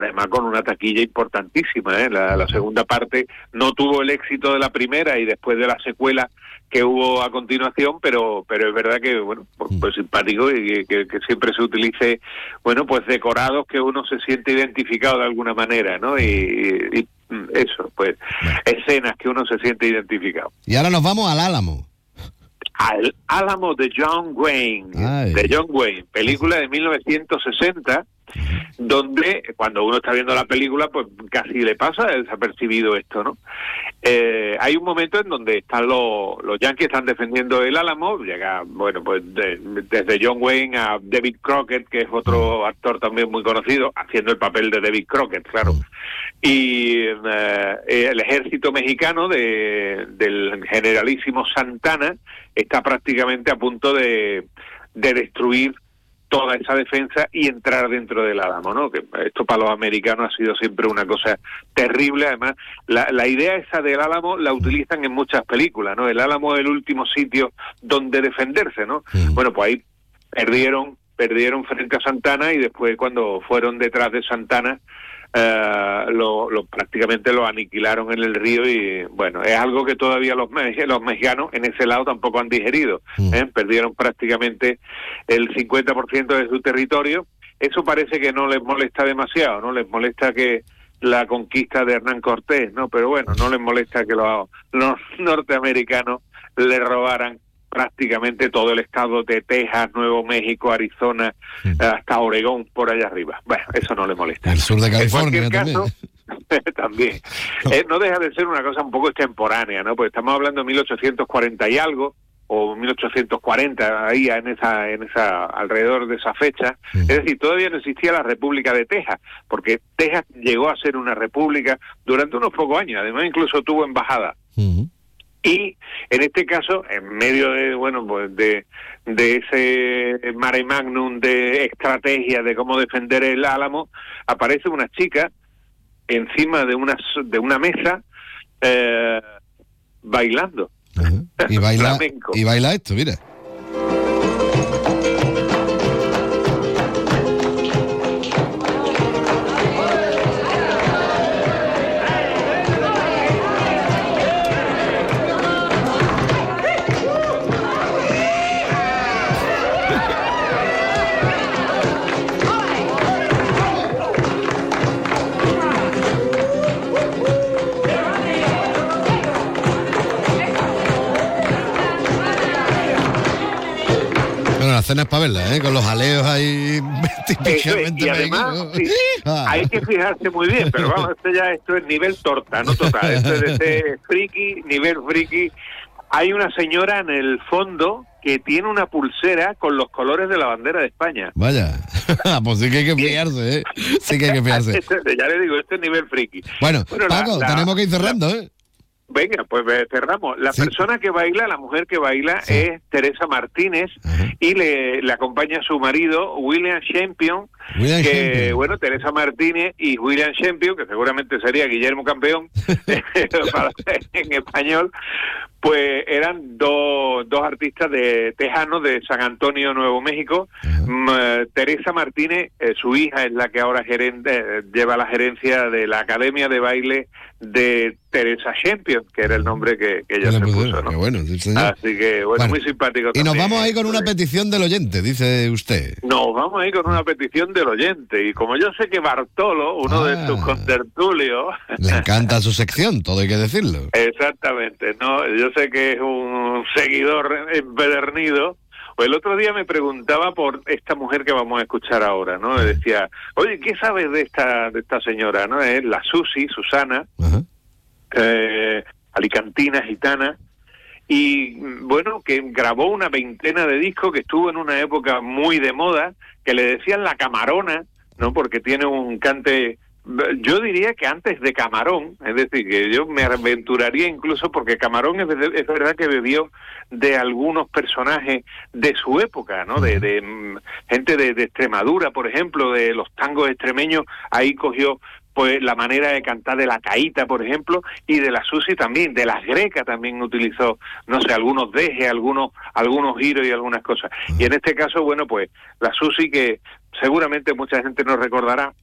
además con una taquilla importantísima, ¿eh? La segunda parte no tuvo el éxito de la primera y después de la secuela que hubo a continuación, pero es verdad que, bueno, pues simpático y que siempre se utilice, bueno, pues decorados que uno se siente identificado de alguna manera, ¿no? Y eso, pues, escenas que uno se siente identificado. Y ahora nos vamos al Álamo. Al Álamo de John Wayne, película de 1960, donde cuando uno está viendo la película, pues casi le pasa desapercibido esto, ¿no? Hay un momento en donde están los yankees están defendiendo el Álamo, llega, bueno, pues desde John Wayne a David Crockett, que es otro actor también muy conocido, haciendo el papel de David Crockett, claro. Y el ejército mexicano del generalísimo Santana está prácticamente a punto de destruir toda esa defensa y entrar dentro del Álamo, ¿no? Que esto para los americanos ha sido siempre una cosa terrible. Además, la idea esa del Álamo la utilizan en muchas películas, ¿no? El Álamo es el último sitio donde defenderse, ¿no? Bueno, pues ahí perdieron frente a Santana y después cuando fueron detrás de Santana, prácticamente lo aniquilaron en el río y bueno, es algo que todavía los mexicanos en ese lado tampoco han digerido, perdieron prácticamente el 50% de su territorio. Eso parece que no les molesta demasiado, no les molesta que la conquista de Hernán Cortés, ¿no? Pero bueno, no les molesta que los norteamericanos le robaran prácticamente todo el estado de Texas, Nuevo México, Arizona, hasta Oregón, por allá arriba. Bueno, eso no le molesta. El sur de California en cualquier caso, también. No deja de ser una cosa un poco extemporánea, ¿no? Porque estamos hablando de 1840 y algo, o 1840, ahí en esa alrededor de esa fecha. Es decir, todavía no existía la República de Texas, porque Texas llegó a ser una república durante unos pocos años, además incluso tuvo embajada. Y en este caso, en medio de, bueno, pues de ese mare magnum de estrategia de cómo defender el Álamo, aparece una chica encima de una mesa bailando. Y baila esto, mira. La cena es para verla, con los aleos ahí típicamente. Y además, sí, hay que fijarse muy bien, pero vamos, esto es nivel torta, no total, esto es de ser friki, nivel friki. Hay una señora en el fondo que tiene una pulsera con los colores de la bandera de España. Vaya, pues sí que hay que fiarse, sí que hay que fiarse. Ya le digo, este es nivel friki. Bueno Paco, tenemos que ir cerrando, Venga, pues cerramos. La persona que baila, la mujer que baila, es Teresa Martínez, y le acompaña su marido, William Champion, bueno, Teresa Martínez y William Champion, que seguramente sería Guillermo Campeón, en español, pues eran dos artistas tejanos de San Antonio, Nuevo México. Teresa Martínez, su hija, es la que ahora lleva la gerencia de la Academia de Baile de Teresa Champion, que era el nombre que ella se puso, ¿no? Qué bueno, sí, señor. Así que, bueno, muy simpático y también. Nos vamos ahí con una petición del oyente, dice usted. Nos vamos ahí con una petición del oyente, y como yo sé que Bartolo, uno de sus contertulios... Le encanta su sección, todo hay que decirlo. Exactamente, no, yo sé que es un seguidor empedernido. El otro día me preguntaba por esta mujer que vamos a escuchar ahora, ¿no? Me decía, oye, ¿qué sabes de esta señora, no? Es la Susana, alicantina, gitana, y bueno, que grabó una veintena de discos, que estuvo en una época muy de moda, que le decían la camarona, ¿no? Porque tiene un cante, yo diría que antes de Camarón, es decir, que yo me aventuraría incluso, porque Camarón es verdad que bebió de algunos personajes de su época, ¿no? De gente de Extremadura, por ejemplo, de los tangos extremeños, ahí cogió pues la manera de cantar de la caíta, por ejemplo, y de la Susi también, de las grecas también utilizó, no sé, algunos dejes, algunos giros y algunas cosas. Y en este caso, bueno, pues la Susi, que seguramente mucha gente no recordará,